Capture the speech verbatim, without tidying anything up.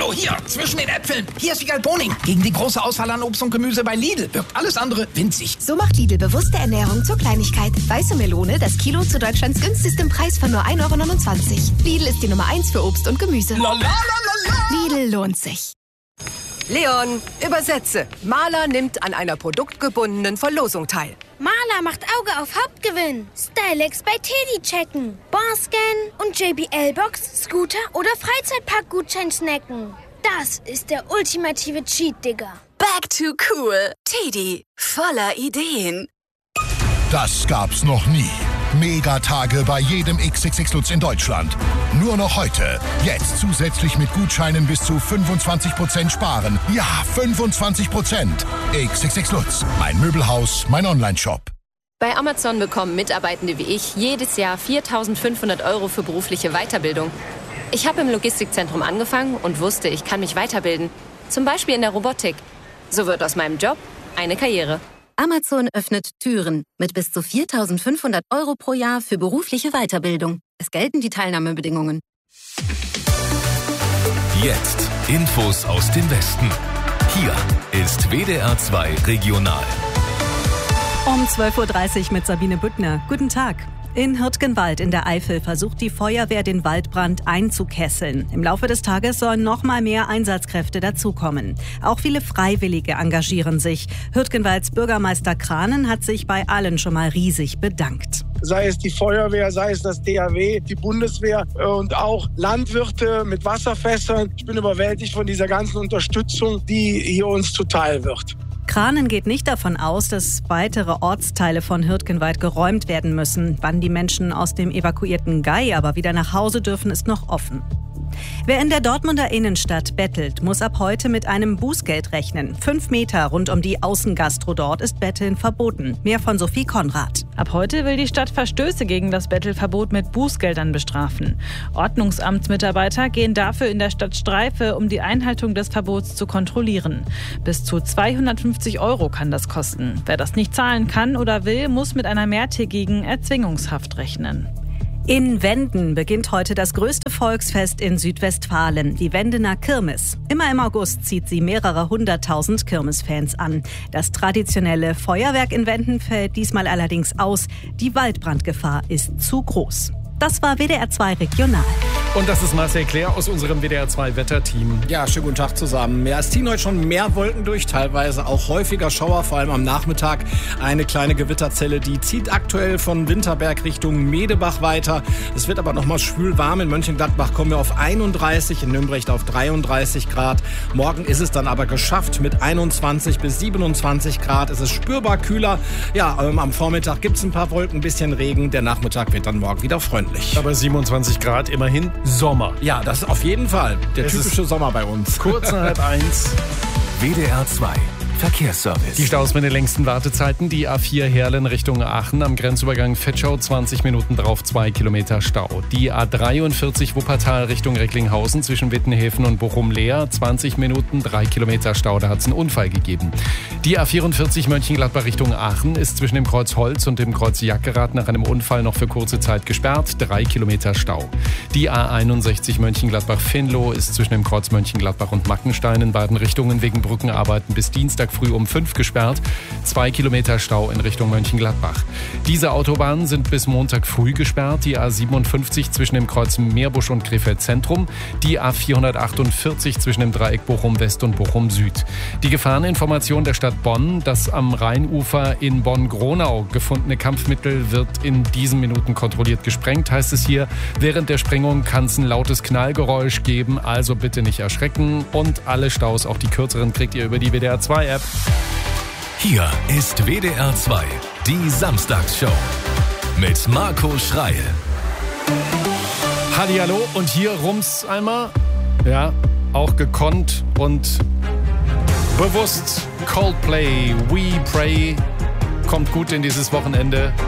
Hallo, hier, zwischen den Äpfeln. Hier ist Wiegald Boning. Gegen die große Auswahl an Obst und Gemüse bei Lidl wirkt alles andere winzig. So macht Lidl bewusste Ernährung zur Kleinigkeit. Weiße Melone, das Kilo zu Deutschlands günstigstem Preis von nur ein Euro neunundzwanzig. Lidl ist die Nummer eins für Obst und Gemüse. La, la, la, la, la. Lidl lohnt sich. Leon, übersetze. Maler nimmt an einer produktgebundenen Verlosung teil. Maler macht Auge auf Hauptgewinn. Stylex bei Teddy checken. Barscan und J B L-Box, Scooter oder Freizeitpark-Gutschein snacken. Das ist der ultimative Cheat, Digga. Back to cool. Teddy, voller Ideen. Das gab's noch nie. Megatage bei jedem X X X Lutz in Deutschland. Nur noch heute. Jetzt zusätzlich mit Gutscheinen bis zu fünfundzwanzig Prozent sparen. Ja, fünfundzwanzig Prozent. X X X Lutz. Mein Möbelhaus, mein Onlineshop. Bei Amazon bekommen Mitarbeitende wie ich jedes Jahr viertausendfünfhundert Euro für berufliche Weiterbildung. Ich habe im Logistikzentrum angefangen und wusste, ich kann mich weiterbilden. Zum Beispiel in der Robotik. So wird aus meinem Job eine Karriere. Amazon öffnet Türen mit bis zu viertausendfünfhundert Euro pro Jahr für berufliche Weiterbildung. Es gelten die Teilnahmebedingungen. Jetzt Infos aus dem Westen. Hier ist W D R zwei Regional. Um zwölf Uhr dreißig mit Sabine Büttner. Guten Tag. In Hürtgenwald in der Eifel versucht die Feuerwehr, den Waldbrand einzukesseln. Im Laufe des Tages sollen noch mal mehr Einsatzkräfte dazukommen. Auch viele Freiwillige engagieren sich. Hürtgenwalds Bürgermeister Kranen hat sich bei allen schon mal riesig bedankt. Sei es die Feuerwehr, sei es das D A W, die Bundeswehr und auch Landwirte mit Wasserfässern. Ich bin überwältigt von dieser ganzen Unterstützung, die hier uns zuteil wird. Kranen geht nicht davon aus, dass weitere Ortsteile von Hürtgenwald geräumt werden müssen. Wann die Menschen aus dem evakuierten Gay aber wieder nach Hause dürfen, ist noch offen. Wer in der Dortmunder Innenstadt bettelt, muss ab heute mit einem Bußgeld rechnen. Fünf Meter rund um die Außengastro dort ist Betteln verboten. Mehr von Sophie Konrad. Ab heute will die Stadt Verstöße gegen das Bettelverbot mit Bußgeldern bestrafen. Ordnungsamtsmitarbeiter gehen dafür in der Stadt Streife, um die Einhaltung des Verbots zu kontrollieren. Bis zu zweihundertfünfzig Euro kann das kosten. Wer das nicht zahlen kann oder will, muss mit einer mehrtägigen Erzwingungshaft rechnen. In Wenden beginnt heute das größte Volksfest in Südwestfalen, die Wendener Kirmes. Immer im August zieht sie mehrere hunderttausend Kirmesfans an. Das traditionelle Feuerwerk in Wenden fällt diesmal allerdings aus. Die Waldbrandgefahr ist zu groß. Das war W D R zwei Regional. Und das ist Marcel Claire aus unserem W D R zwei Wetterteam. Ja, schönen guten Tag zusammen. Ja, es ziehen heute schon mehr Wolken durch, teilweise auch häufiger Schauer, vor allem am Nachmittag. Eine kleine Gewitterzelle, die zieht aktuell von Winterberg Richtung Medebach weiter. Es wird aber noch mal schwül warm. In Mönchengladbach kommen wir auf einunddreißig, in Nürnberg auf dreiunddreißig Grad. Morgen ist es dann aber geschafft mit einundzwanzig bis siebenundzwanzig Grad. Es ist spürbar kühler. Ja, ähm, am Vormittag gibt es ein paar Wolken, ein bisschen Regen. Der Nachmittag wird dann morgen wieder freundlich. Aber siebenundzwanzig Grad, immerhin Sommer. Ja, das ist auf jeden Fall der es typische Sommer bei uns. Kurz nach halb eins. W D R zwei Verkehrsservice. Die Staus mit den längsten Wartezeiten. Die A vier Herlen Richtung Aachen am Grenzübergang Fetschau, zwanzig Minuten drauf, zwei Kilometer Stau. Die A dreiundvierzig Wuppertal Richtung Recklinghausen zwischen Wittenhäfen und Bochum-Leer, zwanzig Minuten, drei Kilometer Stau. Da hat es einen Unfall gegeben. Die A vierundvierzig Mönchengladbach Richtung Aachen ist zwischen dem Kreuz Holz und dem Kreuz Jackerath nach einem Unfall noch für kurze Zeit gesperrt, drei Kilometer Stau. Die A einundsechzig Mönchengladbach-Venlo ist zwischen dem Kreuz Mönchengladbach und Mackenstein in beiden Richtungen wegen Brückenarbeiten bis Dienstag früh um fünf gesperrt. Zwei Kilometer Stau in Richtung Mönchengladbach. Diese Autobahnen sind bis Montag früh gesperrt. Die A siebenundfünfzig zwischen dem Kreuz Meerbusch und Krefeld Zentrum. Die A vierhundertachtundvierzig zwischen dem Dreieck Bochum West und Bochum Süd. Die Gefahreninformation der Stadt Bonn. Das am Rheinufer in Bonn-Gronau gefundene Kampfmittel wird in diesen Minuten kontrolliert gesprengt, heißt es hier. Während der Sprengung kann es ein lautes Knallgeräusch geben, also bitte nicht erschrecken. Und alle Staus, auch die kürzeren, kriegt ihr über die W D R zwei App. Hier ist W D R zwei, die Samstagsshow mit Marco Schreil. Hallihallo und hier rums einmal. Ja, auch gekonnt und bewusst. Coldplay, We Pray, kommt gut in dieses Wochenende.